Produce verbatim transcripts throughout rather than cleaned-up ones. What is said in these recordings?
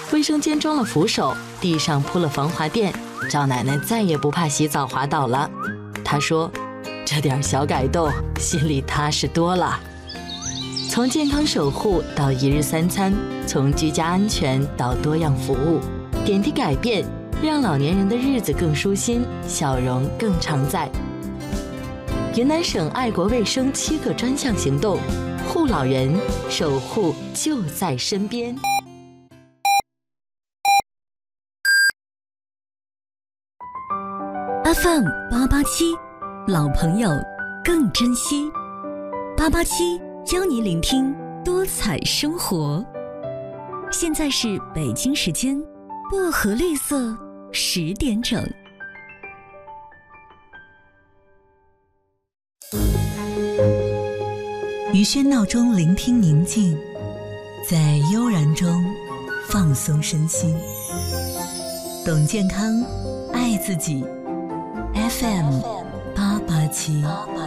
卫生间装了扶手，地上铺了防滑垫，赵奶奶再也不怕洗澡滑倒了。她说，这点小改动，心里踏实多了。从健康守护到一日三餐，从居家安全到多样服务，点滴改变，让老年人的日子更舒心，笑容更常在。云南省爱国卫生七个专项行动，护老人，守护就在身边。 F M 八八七，老朋友更珍惜。八八七教你聆听多彩生活。现在是北京时间薄荷绿色十点整。于喧闹中聆听宁静，在悠然中放松身心。懂健康，爱自己。F M 八八七。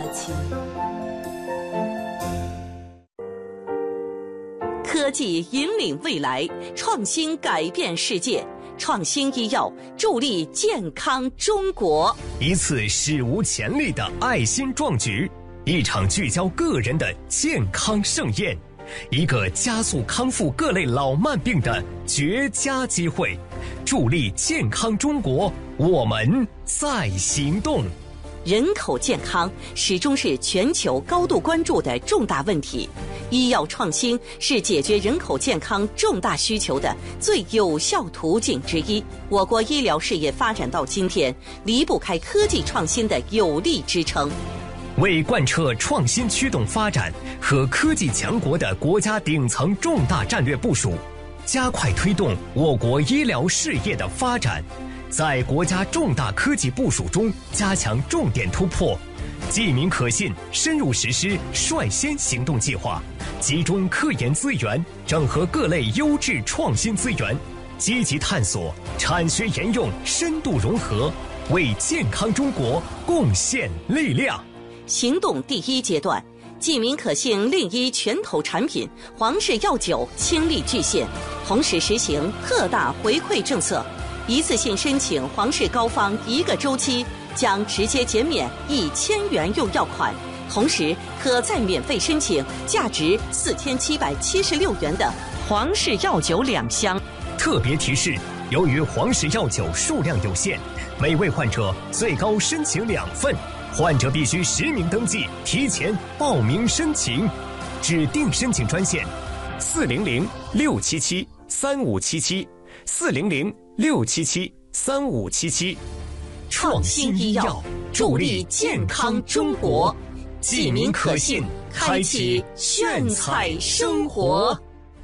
科技引领未来，创新改变世界。创新医药助力健康中国。 一次史无前例的爱心壮举，一场聚焦个人的健康盛宴，一个加速康复各类老慢病的绝佳机会。助力健康中国，我们在行动。 人口健康始终是全球高度关注的重大问题，医药创新是解决人口健康重大需求的最有效途径之一。我国医疗事业发展到今天，离不开科技创新的有力支撑。 为贯彻创新驱动发展和科技强国的国家顶层重大战略部署，加快推动我国医疗事业的发展，在国家重大科技部署中加强重点突破，既明可信深入实施率先行动计划，集中科研资源，整合各类优质创新资源，积极探索产学研用深度融合，为健康中国贡献力量。 行动第一阶段，既明可信令医拳头产品皇氏药酒倾力巨献，同时实行特大回馈政策，一次性申请皇氏膏方一个周期将直接减免一千元用药款，同时可再免费申请价值四千七百七十六元的皇氏药酒两箱。 特别提示，由于皇氏药酒数量有限，每位患者最高申请两份，患者必须实名登记，提前报名申请。指定申请专线：四零零六七七三五七七，四零零六七七三五七七。 创新医药助力健康中国，既明可信，开启炫彩生活。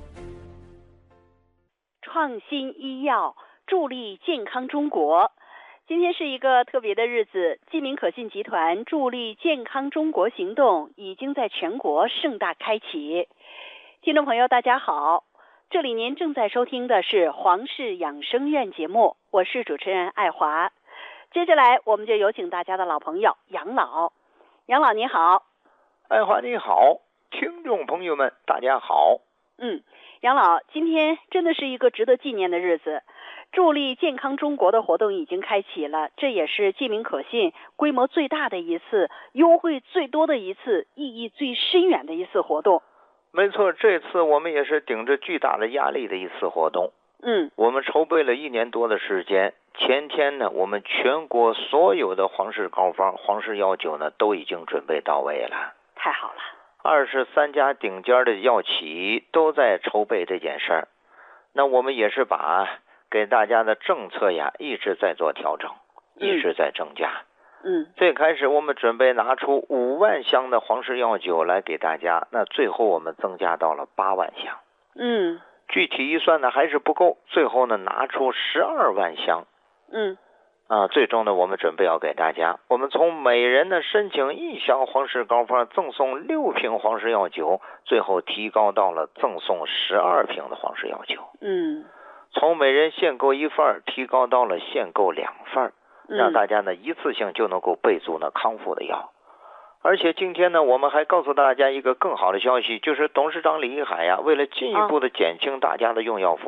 创新医药助力健康中国。今天是一个特别的日子，既明可信集团助力健康中国行动已经在全国盛大开启。听众朋友大家好，这里您正在收听的是皇氏养生院节目，我是主持人爱华。接下来我们就有请大家的老朋友杨老。杨老你好。 爱华你好，听众朋友们大家好。 嗯，杨老，今天真的是一个值得纪念的日子，助力健康中国的活动已经开启了，这也是既明可信规模最大的一次，优惠最多的一次，意义最深远的一次活动。 没错，这次我们也是顶着巨大的压力的一次活动。 嗯， 我们筹备了一年多的时间，前天呢，我们全国所有的皇氏膏方、皇氏药酒呢都已经准备到位了。 太好了。 二十三家顶尖的药企都在筹备这件事儿。那我们也是把给大家的政策呀一直在做调整，一直在增加。 嗯， 最开始我们准备拿出五万箱的皇氏药酒来给大家，那最后我们增加到了八万箱。 嗯， 具体预算呢还是不够，最后呢拿出十二万箱。 嗯， 啊，最终呢我们准备要给大家，我们从每人呢申请一箱皇氏膏方赠送六瓶皇氏药酒，最后提高到了赠送十二瓶的皇氏药酒。 嗯， 从每人限购一份提高到了限购两份，让大家呢一次性就能够备足呢康复的药。而且今天呢我们还告诉大家一个更好的消息，就是董事长李一海呀，为了进一步的减轻大家的用药负担，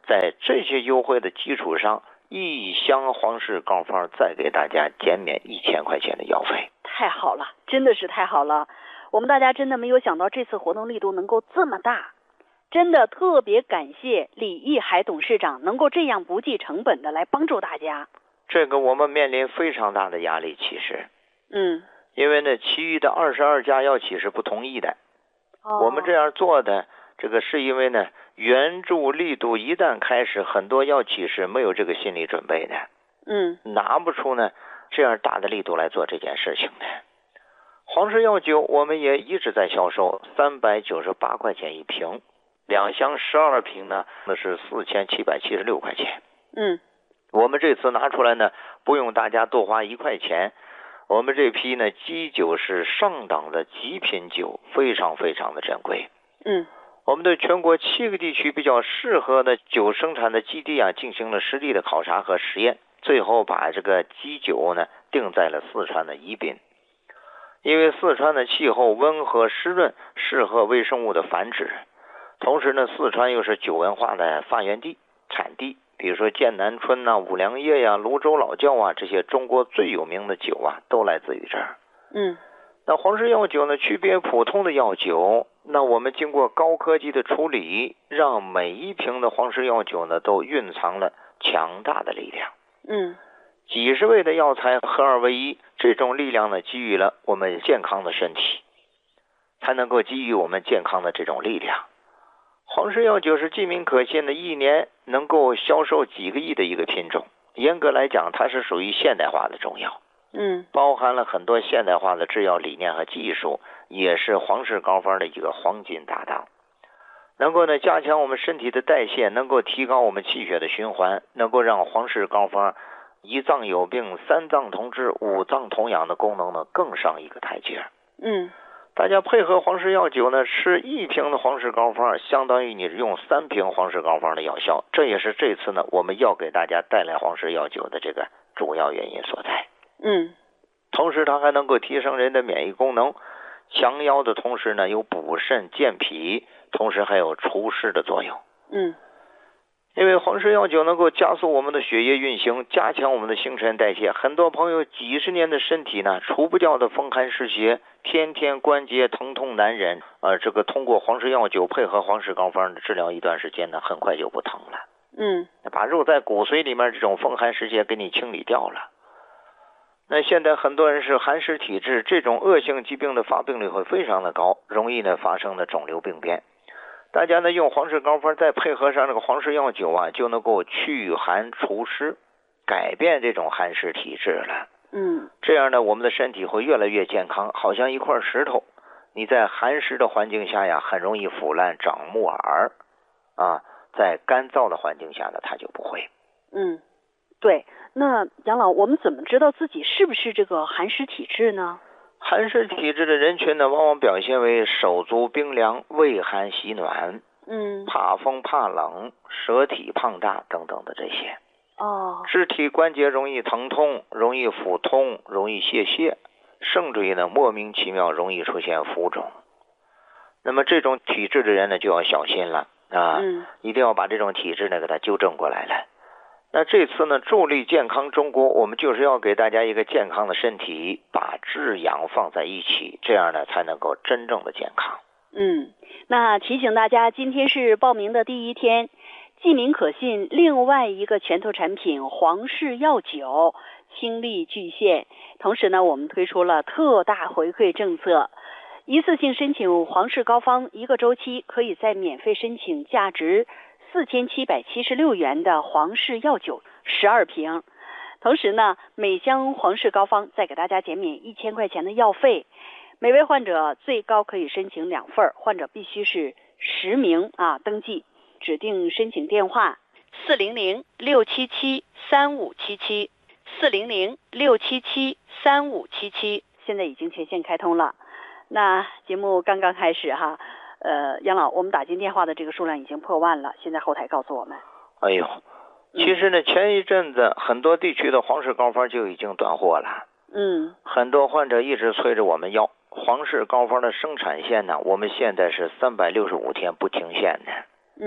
在这些优惠的基础上，一箱皇氏膏方再给大家减免一千块钱的药费。 太好了，真的是太好了！我们大家真的没有想到这次活动力度能够这么大，真的特别感谢李义海董事长能够这样不计成本的来帮助大家。 这个我们面临非常大的压力，其实， 嗯， 因为呢，其余的二十二家药企是不同意的。 哦、 我们这样做的，这个是因为呢，援助力度一旦开始，很多药企是没有这个心理准备的， 嗯， 拿不出呢这样大的力度来做这件事情的。皇氏药酒我们也一直在销售，三百九十八块钱一瓶，两箱十二瓶呢，那是四千七百七十六块钱。 嗯， 我们这次拿出来呢，不用大家多花一块钱。我们这批呢基酒是上档的极品酒，非常非常的珍贵。 嗯， 我们对全国七个地区比较适合的酒生产的基地啊，进行了实地的考察和实验，最后把这个基酒呢定在了四川的宜宾。因为四川的气候温和湿润，适合微生物的繁殖，同时呢，四川又是酒文化的发源地、产地。比如说剑南春呐、啊、五粮液呀、啊、泸州老窖啊，这些中国最有名的酒啊，都来自于这儿。 嗯， 那皇氏药酒呢，区别普通的药酒，那我们经过高科技的处理，让每一瓶的皇氏药酒呢，都蕴藏了强大的力量。 嗯， 几十味的药材合二为一，这种力量呢，给予了我们健康的身体，才能够给予我们健康的这种力量。皇氏药酒是记名可信的，一年能够销售几个亿的一个品种。严格来讲，它是属于现代化的中药， 嗯， 包含了很多现代化的制药理念和技术，也是皇氏膏方的一个黄金搭档。能够呢加强我们身体的代谢，能够提高我们气血的循环，能够让皇氏膏方一脏有病、三脏同治、五脏同养的功能呢更上一个台阶。 嗯， 大家配合皇氏药酒呢，吃一瓶的皇氏膏方，相当于你用三瓶皇氏膏方的药效。这也是这次呢我们要给大家带来皇氏药酒的这个主要原因所在。 嗯， 同时它还能够提升人的免疫功能，强腰的同时呢有补肾健脾，同时还有除湿的作用。 嗯， 因为皇氏药酒能够加速我们的血液运行，加强我们的新陈代谢。很多朋友几十年的身体呢，除不掉的风寒湿邪，天天关节疼痛难忍，呃，这个通过皇氏药酒配合皇氏膏方的治疗一段时间呢，很快就不疼了。 嗯， 把肉在骨髓里面这种风寒湿邪给你清理掉了。那现在很多人是寒湿体质，这种恶性疾病的发病率会非常的高，容易呢发生的肿瘤病变。大家呢用皇氏膏方再配合上这个皇氏药酒啊，就能够祛寒除湿，改变这种寒湿体质了。 嗯， 这样呢我们的身体会越来越健康，好像一块石头，你在寒湿的环境下呀很容易腐烂长木耳啊，在干燥的环境下呢它就不会。 嗯，对。那杨老，我们怎么知道自己是不是这个寒湿体质呢？ 寒湿体质的人群呢，往往表现为手足冰凉、畏寒喜暖， 嗯， 怕风怕冷、舌体胖大等等的这些。 哦， 肢体关节容易疼痛，容易腹痛，容易泄泻，甚至于呢莫名其妙容易出现浮肿。那么这种体质的人呢就要小心了啊， 嗯， 一定要把这种体质呢给它纠正过来了。那这次呢助力健康中国，我们就是要给大家一个健康的身体，把治养放在一起，这样呢才能够真正的健康。 嗯，那提醒大家，今天是报名的第一天，记名可信另外一个拳头产品皇氏药酒倾力巨献，同时呢我们推出了特大回馈政策，一次性申请皇氏膏方一个周期可以再免费申请价值四千七百七十六元的皇氏药酒十二瓶，同时呢每箱皇氏膏方再给大家减免一千块钱的药费，每位患者最高可以申请两份，患者必须是实名啊登记，指定申请电话四零零六七七三五七七四零零六七七三五七七，现在已经全线开通了。那节目刚刚开始哈，呃，杨老，我们打进电话的这个数量已经破万了，现在后台告诉我们。 哎呦，其实呢，前一阵子很多地区的皇氏膏方就已经断货了。 嗯， 很多患者一直催着我们要皇氏膏方的生产线呢，我们现在是三百六十五天不停线的。 嗯，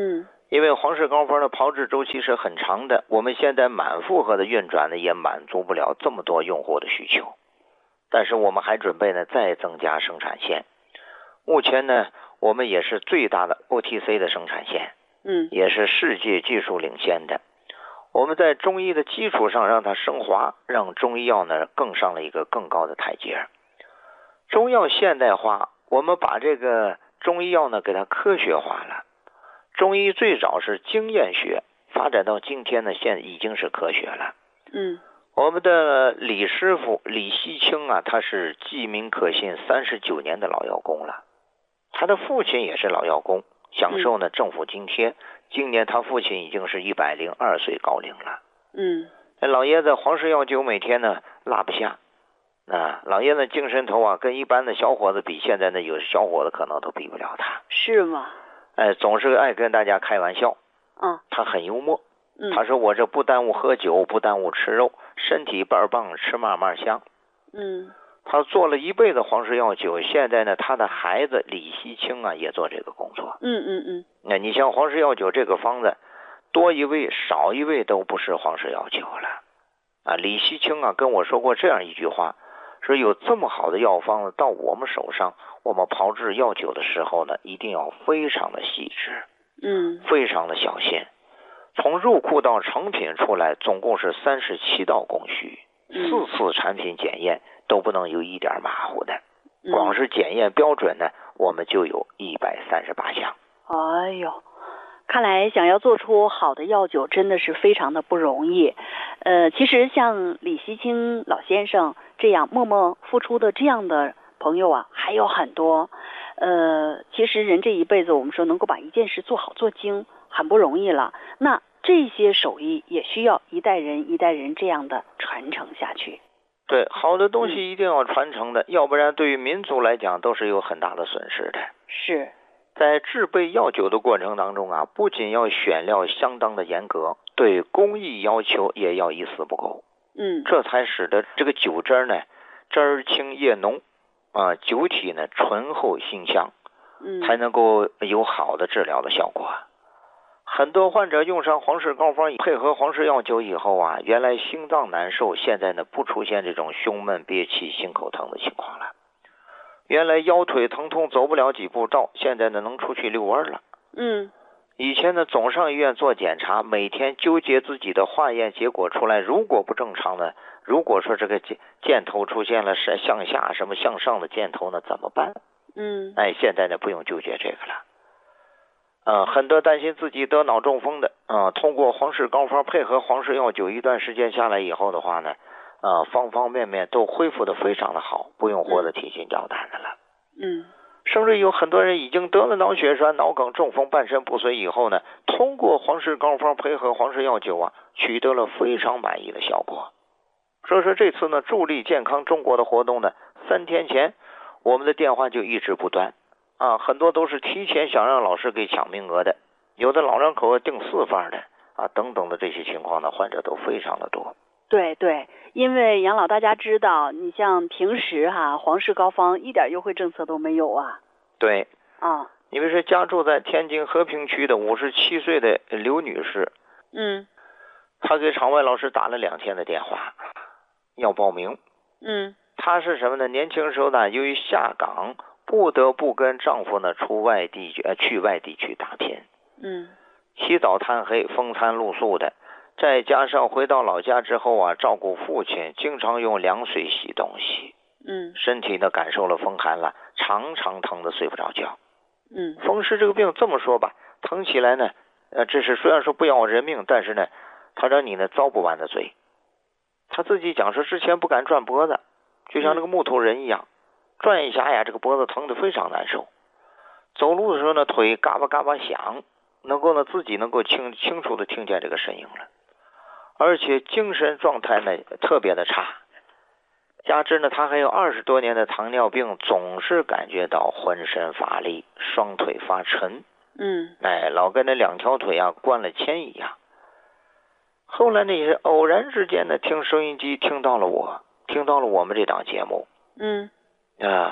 因为皇氏膏方的炮制周期是很长的，我们现在满负荷的运转呢，也满足不了这么多用户的需求。但是我们还准备呢再增加生产线。目前呢，我们也是最大的 O T C 的生产线， 嗯， 也是世界技术领先的。我们在中医的基础上让它升华，让中医药呢更上了一个更高的台阶。中药现代化，我们把这个中医药呢给它科学化了。中医最早是经验学，发展到今天呢，现在已经是科学了。 嗯， 我们的李师傅李希清啊，他是记名可信三十九年的老药工了。他的父亲也是老药工，享受呢政府津贴。今年他父亲已经是一百零二岁高龄了。 嗯， 老爷子皇氏药酒每天呢落不下。啊，老爷子精神头啊，跟一般的小伙子比，现在呢有小伙子可能都比不了他。 是吗？ 哎，总是爱跟大家开玩笑。 嗯， 他很幽默。 嗯， 他说我这不耽误喝酒，不耽误吃肉，身体倍儿棒，吃嘛嘛香。 嗯， 他做了一辈子皇氏药酒，现在呢，他的孩子李希清啊也做这个工作。 嗯嗯嗯， 那你像皇氏药酒这个方子，多一味少一味都不是皇氏药酒了。啊，李希清啊跟我说过这样一句话，说有这么好的药方子到我们手上，我们炮制药酒的时候呢，一定要非常的细致， 嗯， 非常的小心。从入库到成品出来，总共是三十七道工序，四次产品检验都不能有一点马虎的。光是检验标准呢，我们就有一百三十八项。 哎呦，看来想要做出好的药酒真的是非常的不容易。呃，其实像李希清老先生这样默默付出的这样的朋友啊，还有很多。呃，其实人这一辈子，我们说能够把一件事做好做精，很不容易了。那这些手艺也需要一代人一代人这样的传承下去。 对，好的东西一定要传承的，嗯、要不然对于民族来讲都是有很大的损失的。 是。 在制备药酒的过程当中啊，不仅要选料相当的严格，对工艺要求也要一丝不苟。 嗯， 这才使得这个酒汁呢，汁儿清叶浓，啊，酒体呢醇厚馨香， 嗯， 才能够有好的治疗的效果。很多患者用上皇氏膏方配合皇氏药酒以后啊，原来心脏难受，现在呢不出现这种胸闷憋气、心口疼的情况了。原来腰腿疼痛走不了几步道，现在呢能出去遛弯了。 嗯， 以前呢总上医院做检查，每天纠结自己的化验结果出来，如果不正常呢，如果说这个箭箭头出现了是向下什么向上的箭头呢，怎么办？ 嗯， 哎，现在呢不用纠结这个了。呃，很多担心自己得脑中风的，啊、呃，通过皇氏膏方配合皇氏药酒一段时间下来以后的话呢，呃，方方面面都恢复的非常的好，不用活得提心吊胆的了。 嗯， 甚至有很多人已经得了脑血栓、脑梗、中风、半身不遂以后呢，通过皇氏膏方配合皇氏药酒啊，取得了非常满意的效果。所以说这次呢，助力健康中国的活动呢，三天前我们的电话就一直不断。啊，很多都是提前想让老师给抢名额的，有的老两口订四份的啊，等等的这些情况呢，患者都非常的多。 对对，因为杨老大家知道，你像平时哈、啊，皇氏膏方一点优惠政策都没有啊。 对。 啊。 因为是家住在天津和平区的五十七岁的刘女士。 嗯。 她给场外老师打了两天的电话，要报名。 嗯。 她是什么呢？年轻时候呢，由于下岗。不得不跟丈夫呢出外地去呃去外地去打拼， 嗯， 起早贪黑、风餐露宿的，再加上回到老家之后啊，照顾父亲，经常用凉水洗东西， 嗯， 身体呢感受了风寒了，常常疼得睡不着觉。 嗯， 风湿这个病这么说吧，疼起来呢，呃，这是虽然说不要人命，但是呢，他让你呢遭不完的罪。他自己讲说之前不敢转脖子，就像那个木头人一样。转一下呀，这个脖子疼得非常难受。走路的时候呢，腿嘎巴嘎巴响，能够呢自己能够清清楚的听见这个声音了，而且精神状态呢特别的差。加之呢，他还有二十多年的糖尿病，总是感觉到浑身乏力，双腿发沉。 嗯， 哎，老跟那两条腿啊灌了铅一样。后来呢，也是偶然之间呢，听收音机听到了我，听到了我们这档节目。 嗯。 啊，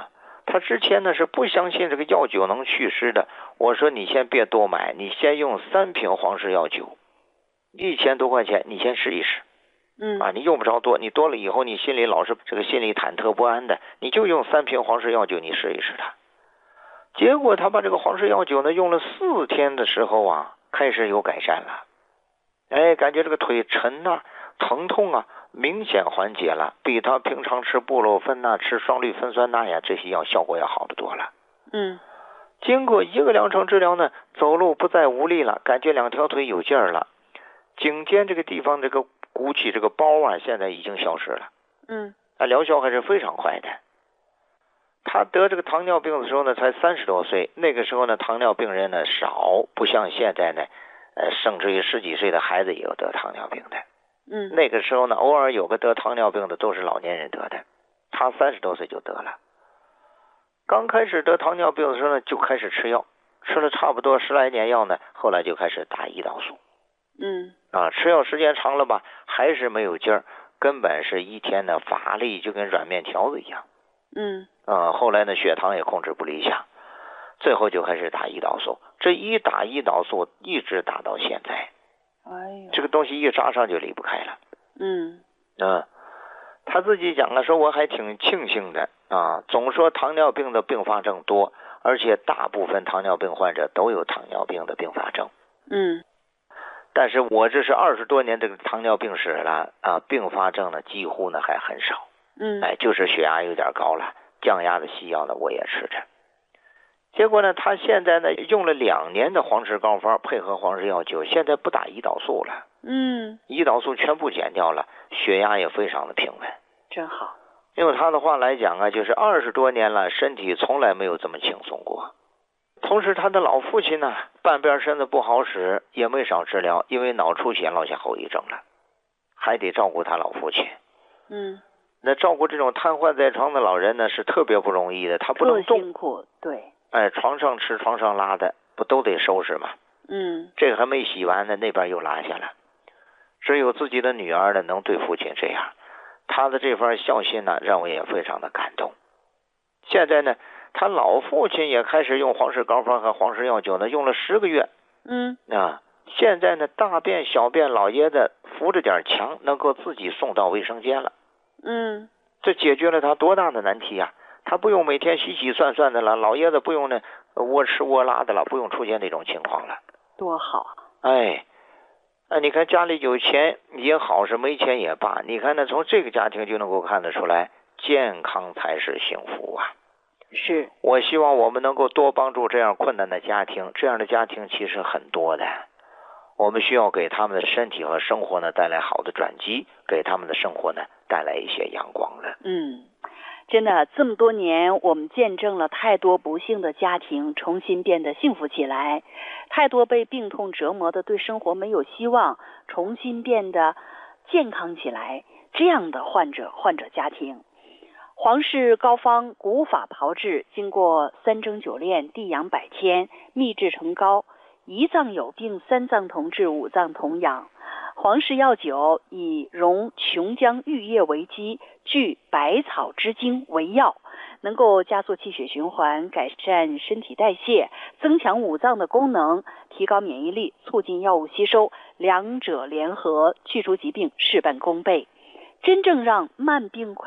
他之前呢是不相信这个药酒能祛湿的，我说你先别多买，你先用三瓶黄氏药酒，一千多块钱，你先试一试。 嗯啊，你用不着多，你多了以后你心里老是这个心里忐忑不安的，你就用三瓶黄氏药酒，你试一试它。结果他把这个黄氏药酒呢用了四天的时候啊，开始有改善了。哎，感觉这个腿沉呐、疼痛啊明显缓解了，比他平常吃布洛芬呐、吃双氯芬酸钠呀这些药效果要好得多了。 嗯， 经过一个疗程治疗呢，走路不再无力了，感觉两条腿有劲儿了，颈肩这个地方这个鼓起这个包啊，现在已经消失了。 嗯， 啊，疗效还是非常快的。他得这个糖尿病的时候呢，才三十多岁，那个时候呢，糖尿病人呢少，不像现在呢，呃，甚至于十几岁的孩子也有得糖尿病的。 嗯， 那个时候呢，偶尔有个得糖尿病的都是老年人得的，他三十多岁就得了。刚开始得糖尿病的时候呢，就开始吃药，吃了差不多十来年药呢，后来就开始打胰岛素。 嗯， 啊，吃药时间长了吧，还是没有劲儿，根本是一天呢乏力，就跟软面条子一样。 嗯， 啊，后来呢血糖也控制不理想，最后就开始打胰岛素。这一打胰岛素一直打到现在， 哎呦， 这个东西一扎上就离不开了。 嗯嗯，他自己讲了说，我还挺庆幸的啊，总说糖尿病的并发症多，而且大部分糖尿病患者都有糖尿病的并发症。 嗯， 但是我这是二十多年这个糖尿病史了啊，并发症呢几乎呢还很少。 嗯， 哎，就是血压有点高了，降压的西药呢我也吃着。结果呢，他现在呢用了两年的黄氏膏方配合黄氏药酒，现在不打胰岛素了。 嗯， 胰岛素全部减掉了，血压也非常的平稳。 真好。 用他的话来讲啊，就是二十多年了，身体从来没有这么轻松过。同时他的老父亲呢，半边身子不好使，也没少治疗，因为脑出血落下后遗症了，还得照顾他老父亲。 嗯， 那照顾这种瘫痪在床的老人呢，是特别不容易的，他不能特动。 辛苦，对。 哎，床上吃床上拉的，不都得收拾吗？ 嗯， 这个还没洗完呢，那边又拉下了。只有自己的女儿呢，能对父亲这样，他的这份孝心呢，让我也非常的感动。现在呢，他老父亲也开始用黄氏膏方和黄氏药酒呢，用了十个月。 嗯， 啊，现在呢，大便小便老爷子扶着点墙，能够自己送到卫生间了。 嗯， 这解决了他多大的难题呀、啊！他不用每天洗洗涮涮的了，老爷子不用呢窝吃窝拉的了，不用出现那种情况了。 多好。 哎，啊，你看家里有钱也好，是没钱也罢，你看呢，从这个家庭就能够看得出来，健康才是幸福啊。 是。 我希望我们能够多帮助这样困难的家庭，这样的家庭其实很多的。我们需要给他们的身体和生活呢带来好的转机，给他们的生活呢带来一些阳光了。 嗯，真的，这么多年我们见证了太多不幸的家庭重新变得幸福起来，太多被病痛折磨的对生活没有希望重新变得健康起来，这样的患者患者家庭。黄氏膏方古法炮制，经过三蒸九炼，地养百天，秘制成膏，一脏有病三脏同治，五脏同养。黄氏药酒以溶琼浆玉液为基，聚百草之精为药，能够加速气血循环，改善身体代谢，增强五脏的功能，提高免疫力，促进药物吸收，两者联合，去除疾病事半功倍，真正让慢病